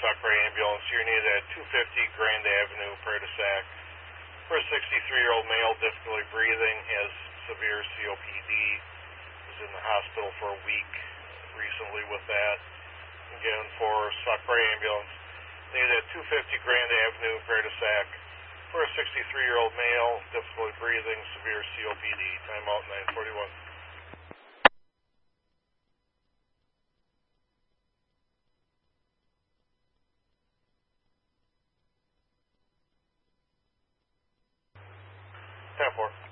Saukberry ambulance. You're needed at 250 Grand Avenue, Prairie du Sac. For a 63-year-old male, difficulty breathing, has severe COPD. Was in the hospital for a week recently with that. Again, for Saukberry ambulance, needed at 250 Grand Avenue, Prairie du Sac. For a 63-year-old male, difficulty breathing, severe COPD. Timeout 941. 10-4.